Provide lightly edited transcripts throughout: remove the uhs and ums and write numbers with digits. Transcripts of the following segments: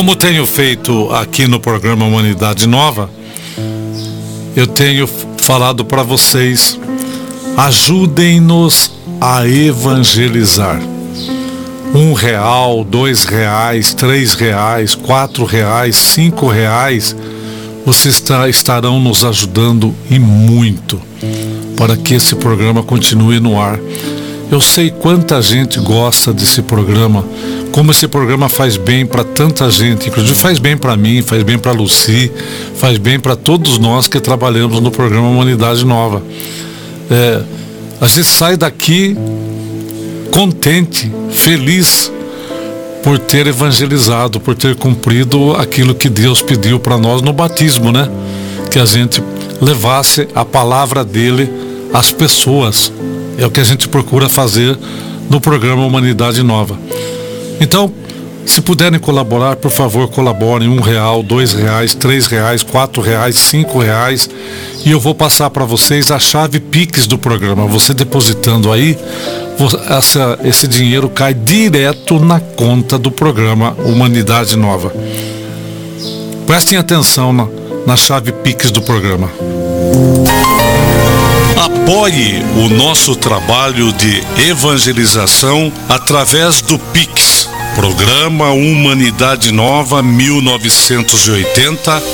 Como tenho feito aqui no programa Humanidade Nova, eu tenho falado para vocês, ajudem-nos a evangelizar. R$1, R$2, R$3, R$4, R$5, vocês estarão nos ajudando e muito para que esse programa continue no ar. Eu sei quanta gente gosta desse programa, como esse programa faz bem para tanta gente, inclusive faz bem para mim, faz bem para a Lucy, faz bem para todos nós que trabalhamos no programa Humanidade Nova. A gente sai daqui contente, feliz por ter evangelizado, por ter cumprido aquilo que Deus pediu para nós no batismo, né? Que a gente levasse a palavra dele às pessoas. É o que a gente procura fazer no programa Humanidade Nova. Então, se puderem colaborar, por favor, colaborem. R$1, R$2, R$3, R$4, R$5, e eu vou passar para vocês a chave Pix do programa. Você depositando aí, esse dinheiro cai direto na conta do programa Humanidade Nova. Prestem atenção na chave Pix do programa. Apoie o nosso trabalho de evangelização através do Pix, Programa Humanidade Nova 1980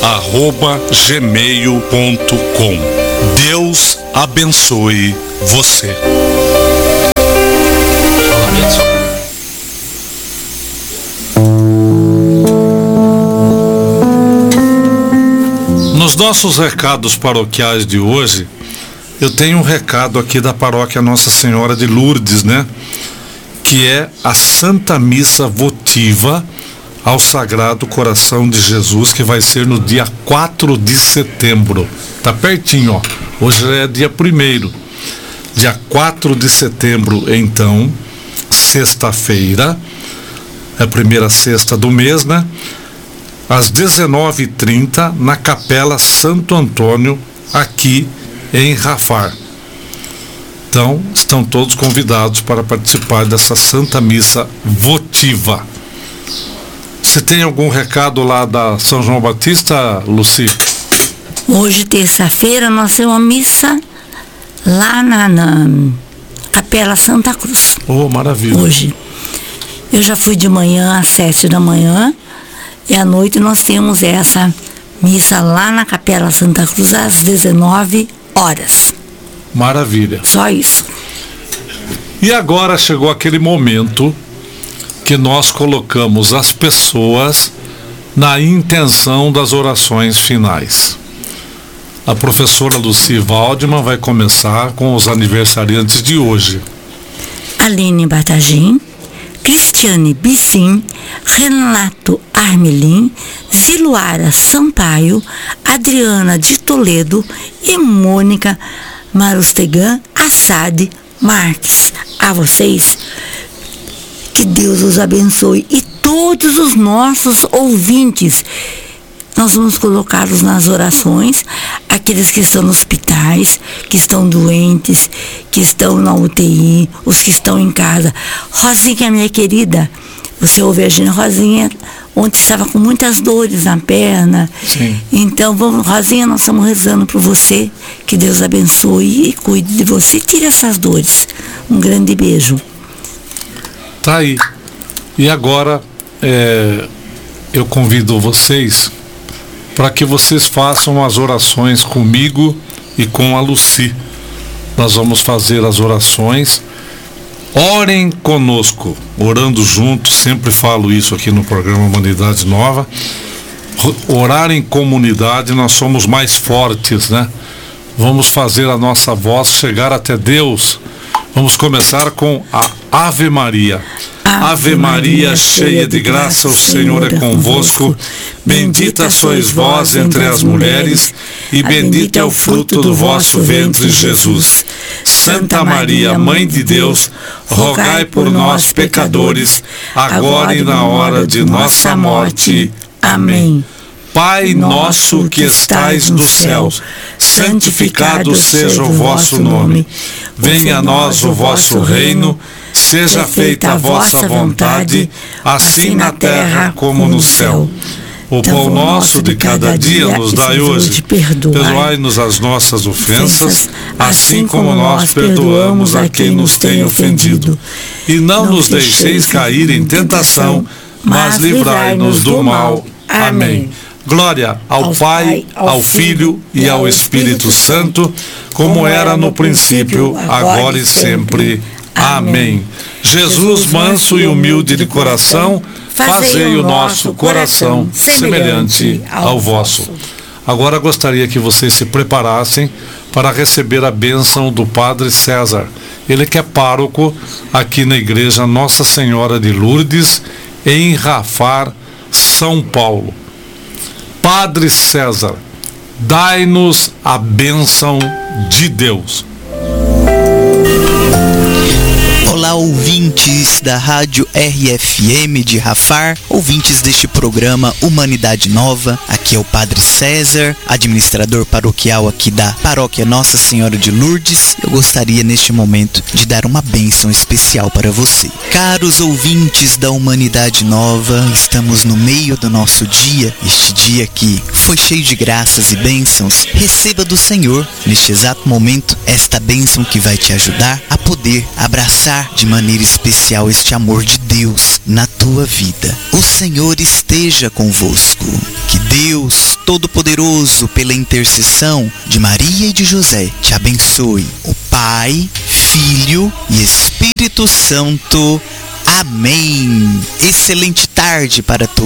@gmail.com. Deus abençoe você. Nos nossos recados paroquiais de hoje, eu tenho um recado aqui da paróquia Nossa Senhora de Lourdes, né? Que é a Santa Missa Votiva ao Sagrado Coração de Jesus, que vai ser no dia 4 de setembro. Tá pertinho, ó. Hoje é dia 1º. Dia 4 de setembro, então, sexta-feira, é a primeira sexta do mês, né? Às 19h30, na Capela Santo Antônio, aqui em Rafar. Então, estão todos convidados para participar dessa Santa Missa Votiva. Você tem algum recado lá da São João Batista, Lucy? Hoje, terça-feira, nós temos uma missa lá na Capela Santa Cruz. Oh, maravilha. Hoje. Eu já fui de manhã às 7 da manhã e à noite nós temos essa missa lá na Capela Santa Cruz às 19h. Maravilha. Só isso. E agora chegou aquele momento que nós colocamos as pessoas na intenção das orações finais. A professora Lucy Waldman vai começar com os aniversariantes de hoje. Aline Batagim, Cristiane Bissim, Renato Armelin, Ziluara Sampaio, Adriana de Toledo e Mônica Marustegan Assad Marques. A vocês, que Deus os abençoe, e todos os nossos ouvintes. Nós vamos colocá-los nas orações, aqueles que estão nos hospitais, que estão doentes, que estão na UTI, os que estão em casa. Rosinha, minha querida, você ouve a gente, Rosinha ontem estava com muitas dores na perna. Sim. Então, vamos, Rosinha, nós estamos rezando por você, que Deus abençoe e cuide de você, tire essas dores. Um grande beijo. Tá aí. E agora, eu convido vocês para que vocês façam as orações comigo e com a Lucy. Nós vamos fazer as orações. Orem conosco, orando juntos, sempre falo isso aqui no programa Humanidade Nova. Orar em comunidade, nós somos mais fortes, né? Vamos fazer a nossa voz chegar até Deus. Vamos começar com a Ave Maria. Ave Maria, cheia de graça, o Senhor é convosco. Bendita sois vós entre as mulheres, e bendito é o fruto do vosso ventre, Jesus. Santa Maria, Mãe de Deus, rogai por nós, pecadores, agora e na hora de nossa morte. Amém. Pai nosso que estais no céu, santificado seja o vosso nome. Venha a nós o vosso reino. Seja feita a vossa vontade, assim na terra como no céu. O pão nosso de cada dia nos dai hoje. Perdoai-nos as nossas ofensas, assim como nós perdoamos a quem nos tem ofendido. E não nos deixeis cair em tentação, mas livrai-nos do mal. Amém. Glória ao Pai, ao Filho e ao Espírito Santo, como era no princípio, agora e sempre. Amém. Jesus, manso e humilde de coração, fazei o nosso coração semelhante ao vosso. Agora gostaria que vocês se preparassem para receber a bênção do Padre César. Ele que é pároco aqui na Igreja Nossa Senhora de Lourdes, em Rafar, São Paulo. Padre César, dai-nos a bênção de Deus. Olá, ouvintes da Rádio RFM de Rafar, ouvintes deste programa Humanidade Nova. Aqui é o Padre César, administrador paroquial aqui da Paróquia Nossa Senhora de Lourdes. Eu gostaria neste momento de dar uma bênção especial para você. Caros ouvintes da Humanidade Nova, estamos no meio do nosso dia, este dia que foi cheio de graças e bênçãos. Receba do Senhor, neste exato momento, esta bênção que vai te ajudar a poder abraçar de maneira especial este amor de Deus na tua vida. O Senhor esteja convosco. Que Deus Todo-Poderoso, pela intercessão de Maria e de José, te abençoe. O Pai, Filho e Espírito Santo. Amém. Excelente tarde para todos.